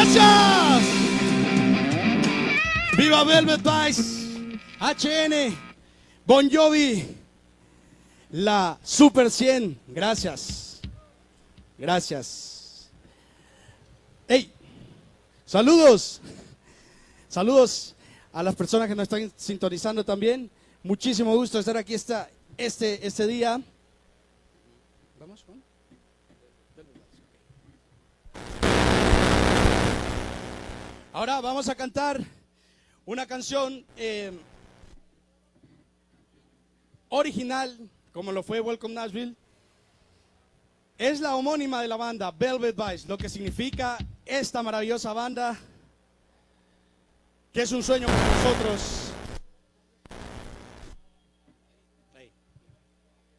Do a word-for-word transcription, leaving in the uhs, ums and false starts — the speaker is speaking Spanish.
¡Gracias! ¡Viva Velvet Vice! H N, Bon Jovi, la Super cien. Gracias. Gracias. ¡Hey! Saludos. Saludos a las personas que nos están sintonizando también. Muchísimo gusto estar aquí esta, este, este día. ¿Vamos, Juan? Ahora vamos a cantar una canción eh, original, como lo fue Welcome Nashville. Es la homónima de la banda, Velvet Vice, lo que significa esta maravillosa banda, que es un sueño para nosotros.